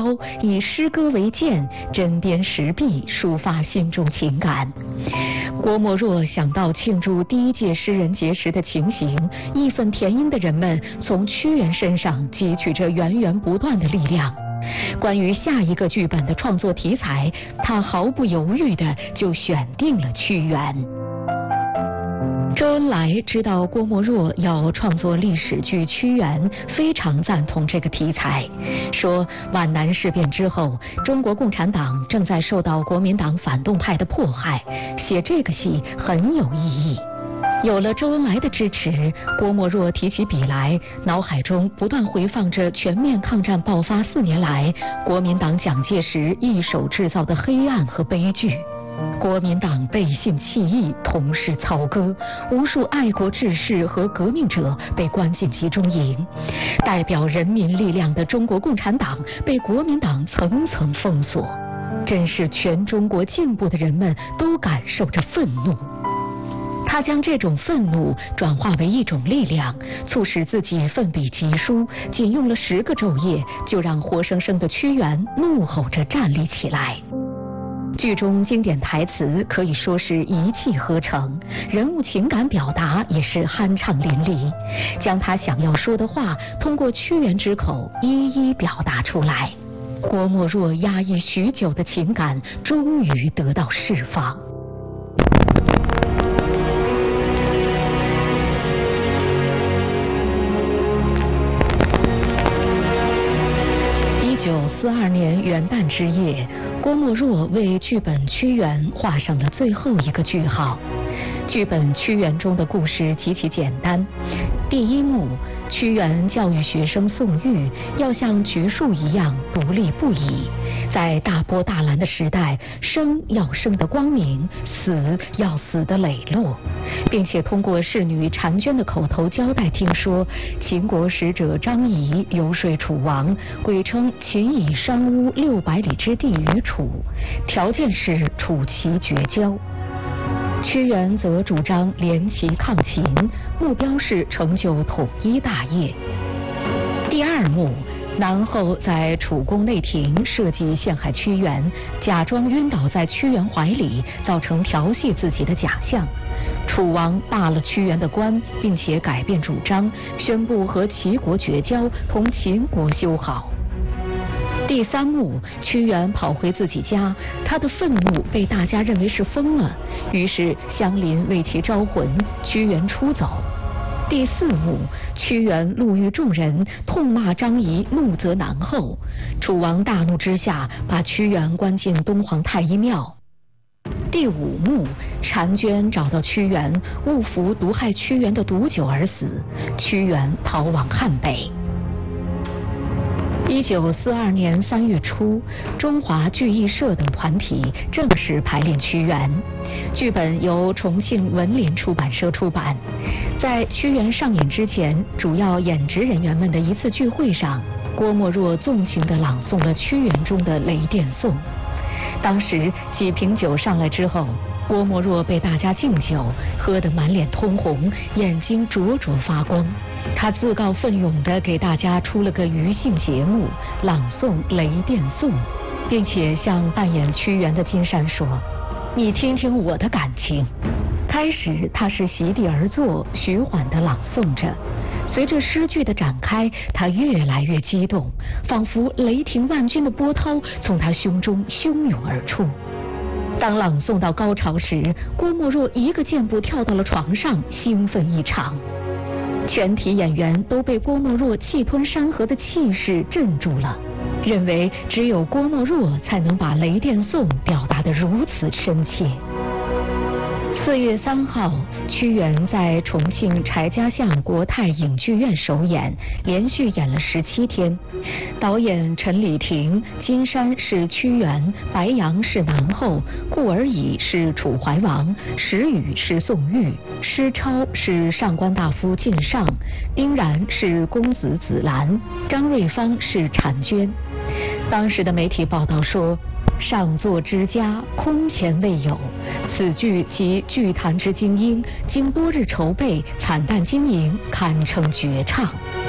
刀，以诗歌为剑，针砭时弊，抒发心中情感。郭沫若想到庆祝第1届诗人节时的情形，义愤填膺的人们从屈原身上汲取着源源不断的力量。关于下一个剧本的创作题材，他毫不犹豫地就选定了屈原。周恩来知道郭沫若要创作历史剧《屈原》，非常赞同这个题材，说皖南事变之后，中国共产党正在受到国民党反动派的迫害，写这个戏很有意义。有了周恩来的支持，郭沫若提起笔来，脑海中不断回放着全面抗战爆发4年来国民党蒋介石一手制造的黑暗和悲剧。国民党背信弃义，同室操戈，无数爱国志士和革命者被关进集中营，代表人民力量的中国共产党被国民党层层封锁，真是全中国进步的人们都感受着愤怒。他将这种愤怒转化为一种力量，促使自己奋笔疾书，仅用了10个昼夜，就让活生生的屈原怒吼着站立起来。剧中经典台词可以说是一气呵成，人物情感表达也是酣畅淋漓，将他想要说的话通过屈原之口一一表达出来。郭沫若压抑许久的情感终于得到释放。1942年元旦之夜，郭沫若为剧本《屈原》画上了最后一个句号。剧本《屈原》中的故事极其简单。第1幕，屈原教育学生宋玉要像橘树一样独立不已，在大波大澜的时代，生要生得光明，死要死得磊落，并且通过侍女婵娟的口头交代听说，秦国使者张仪游说楚王，鬼称秦以商巫600里之地于楚，条件是楚齐绝交。屈原则主张联齐抗秦，目标是成就统一大业。第2幕，南后在楚宫内廷设计陷害屈原，假装晕倒在屈原怀里，造成调戏自己的假象。楚王罢了屈原的官，并且改变主张，宣布和齐国绝交，同秦国修好。第3幕，屈原跑回自己家，他的愤怒被大家认为是疯了，于是乡邻为其招魂，屈原出走。第4幕，屈原路遇众人，痛骂张仪怒责南后，楚王大怒之下，把屈原关进东皇太一庙。第5幕，婵娟找到屈原，误服毒害屈原的毒酒而死，屈原逃往汉北。1942年3月初，中华剧艺社等团体正式排练屈原。剧本由重庆文林出版社出版。在屈原上演之前，主要演职人员们的一次聚会上，郭沫若纵情地朗诵了屈原中的《雷电颂》。当时几瓶酒上来之后，郭沫若被大家敬酒，喝得满脸通红，眼睛灼灼发光。他自告奋勇地给大家出了个娱性节目，朗诵《雷电颂》，并且向扮演屈原的金山说：“你听听我的感情。”开始他是席地而坐，徐缓地朗诵着。随着诗句的展开，他越来越激动，仿佛雷霆万钧的波涛从他胸中汹涌而出。当朗诵到高潮时，郭沫若一个箭步跳到了床上，兴奋异常。全体演员都被郭沫若气吞山河的气势镇住了，认为只有郭沫若才能把《雷电颂》表达得如此深切。4月3号，屈原在重庆柴家巷国泰影剧院首演，连续演了17天。导演陈礼亭、金山是屈原，白杨是南后，顾而已是楚怀王，石宇是宋玉，施超是上官大夫靳尚，丁然是公子子兰，张瑞芳是婵娟。当时的媒体报道说，上作之家空前未有，此剧集剧坛之精英，经多日筹备，惨淡经营，堪称绝唱。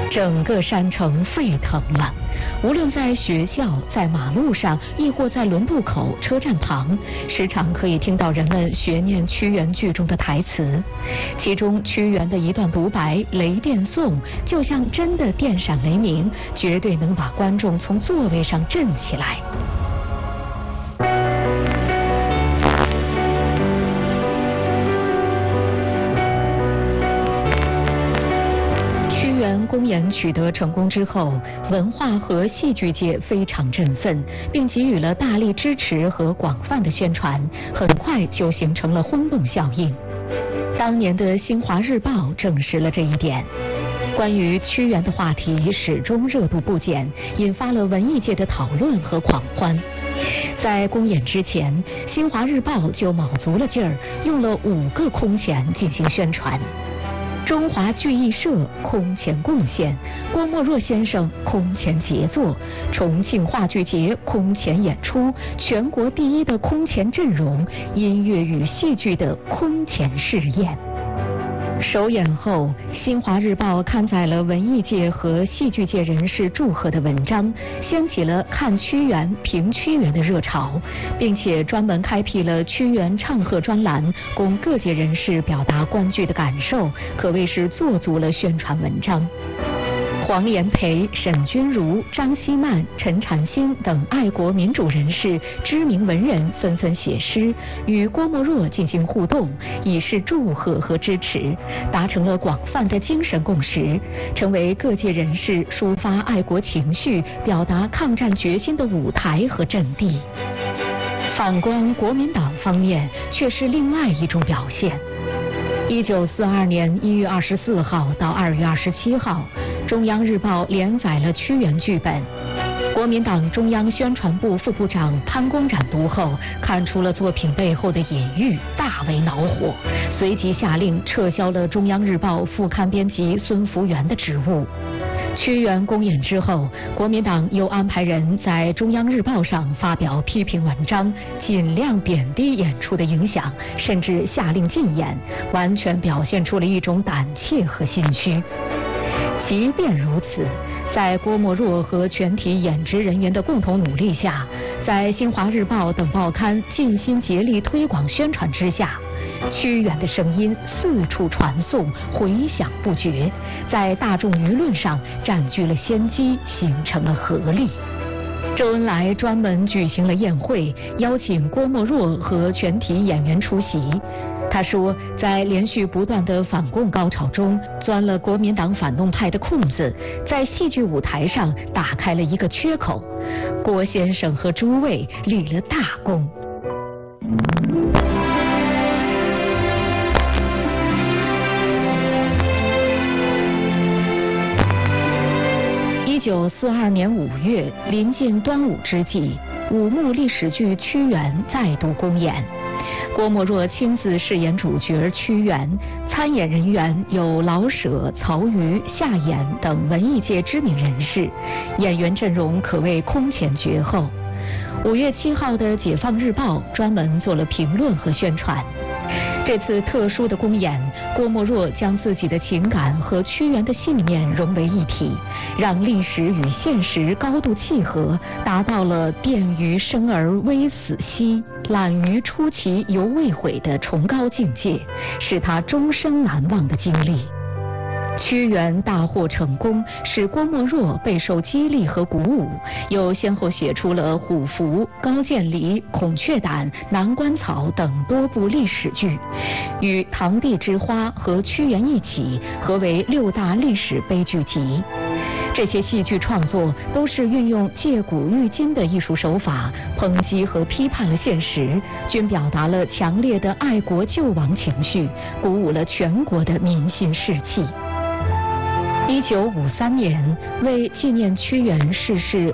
整个山城沸腾了。无论在学校、在马路上，亦或在轮渡口、车站旁，时常可以听到人们学念屈原剧中的台词。其中屈原的一段独白《雷电颂》，就像真的电闪雷鸣，绝对能把观众从座位上震起来。公演取得成功之后，文化和戏剧界非常振奋，并给予了大力支持和广泛的宣传，很快就形成了轰动效应。当年的《新华日报》证实了这一点。关于屈原的话题始终热度不减，引发了文艺界的讨论和狂欢。在公演之前，《新华日报》就卯足了劲儿，用了5个空前进行宣传。中华剧艺社空前贡献，郭沫若先生空前杰作，重庆话剧节空前演出，全国第一的空前阵容，音乐与戏剧的空前试验。首演后，《新华日报》刊载了文艺界和戏剧界人士祝贺的文章，掀起了看屈原、评屈原的热潮，并且专门开辟了屈原唱和专栏，供各界人士表达观剧的感受，可谓是做足了宣传文章。黄炎培、沈钧儒、张希曼、陈禅新等爱国民主人士、知名文人纷纷写诗，与郭沫若进行互动，以示祝贺和支持，达成了广泛的精神共识，成为各界人士抒发爱国情绪、表达抗战决心的舞台和阵地。反观国民党方面，却是另外一种表现。1942年1月24号到2月27号，中央日报连载了屈原剧本。国民党中央宣传部副部长潘公展读后，看出了作品背后的隐喻，大为恼火，随即下令撤销了中央日报副刊编辑孙福元的职务。屈原公演之后，国民党又安排人在中央日报上发表批评文章，尽量贬低演出的影响，甚至下令禁演，完全表现出了一种胆怯和心虚。即便如此，在郭沫若和全体演职人员的共同努力下，在新华日报等报刊尽心竭力推广宣传之下，屈原的声音四处传颂，回响不绝，在大众舆论上占据了先机，形成了合力。周恩来专门举行了宴会，邀请郭沫若和全体演员出席。他说，在连续不断的反共高潮中，钻了国民党反动派的空子，在戏剧舞台上打开了一个缺口。郭先生和诸位立了大功。1942年5月，临近端午之际，五幕历史剧《屈原》再度公演。郭沫若亲自饰演主角屈原，参演人员有老舍、曹禺、夏衍等文艺界知名人士，演员阵容可谓空前绝后。5月7号的《解放日报》专门做了评论和宣传。这次特殊的公演，郭沫若将自己的情感和屈原的信念融为一体，让历史与现实高度契合，达到了电鱼生而微死兮，懒鱼出其犹未悔的崇高境界，是他终生难忘的经历。屈原大获成功，使郭沫若备受激励和鼓舞，又先后写出了《虎符》《高渐离》《孔雀胆》《南关草》等多部历史剧，与《堂弟之花》和屈原一起合为6大历史悲剧集。这些戏剧创作都是运用借古喻今的艺术手法，抨击和批判了现实，均表达了强烈的爱国救亡情绪，鼓舞了全国的民心士气。1953年，为纪念屈原逝世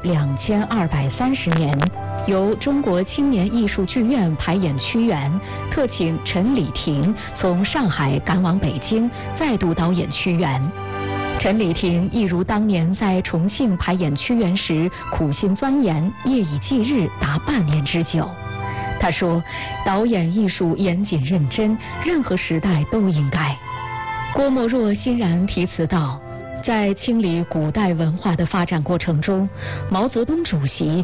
2230年，由中国青年艺术剧院排演屈原，特请陈礼亭从上海赶往北京，再度导演屈原。陈礼亭亦如当年在重庆排演屈原时，苦心钻研，夜以继日达半年之久。他说，导演艺术严谨认真，任何时代都应该。郭沫若欣然题词道， 在清理古代文化的发展过程中，毛泽东主席